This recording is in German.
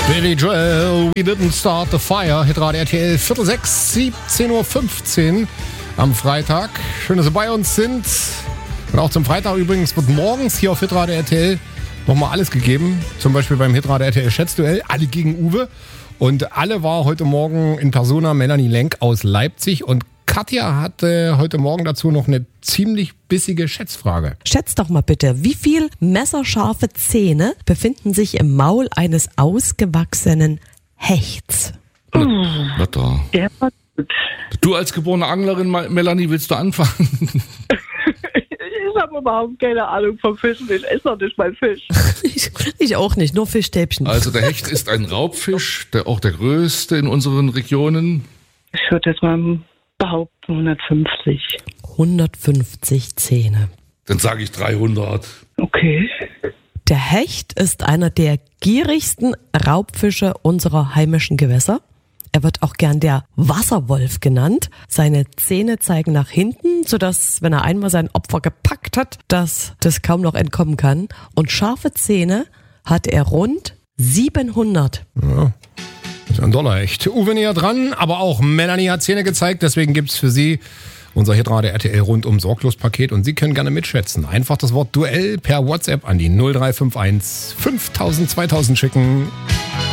Billy Joel, We Didn't Start the Fire, Hitradio RTL, 5:45, 17:15 Uhr am Freitag. Schön, dass Sie bei uns sind. Und auch zum Freitag übrigens wird morgens hier auf Hitradio RTL nochmal alles gegeben. Zum Beispiel beim Hitradio RTL Schätzduell, alle gegen Uwe. Und alle war heute Morgen in Persona Melanie Lenk aus Leipzig. Und Katja hatte heute Morgen dazu noch eine ziemlich bissige Schätzfrage. Schätz doch mal bitte, wie viel messerscharfe Zähne befinden sich im Maul eines ausgewachsenen Hechts? Na da. Der war gut. Du als geborene Anglerin, Melanie, willst du anfangen? Ich habe überhaupt keine Ahnung vom Fischen. Ich esse noch nicht mal Fisch. Ich auch nicht, nur Fischstäbchen. Also der Hecht ist ein Raubfisch, auch der größte in unseren Regionen. Ich würde jetzt mal behaupten 150. 150 Zähne. Dann sage ich 300. Okay. Der Hecht ist einer der gierigsten Raubfische unserer heimischen Gewässer. Er wird auch gern der Wasserwolf genannt. Seine Zähne zeigen nach hinten, sodass, wenn er einmal sein Opfer gepackt hat, das kaum noch entkommen kann. Und scharfe Zähne hat er rund 700. Ja, das ist ein Dollar-Hecht. Uwe näher dran, aber auch Melanie hat Zähne gezeigt. Deswegen gibt's für Sie unser Hitradio RTL rundum Sorglos-Paket. Und Sie können gerne mitschätzen. Einfach das Wort Duell per WhatsApp an die 0351 5000 2000 schicken.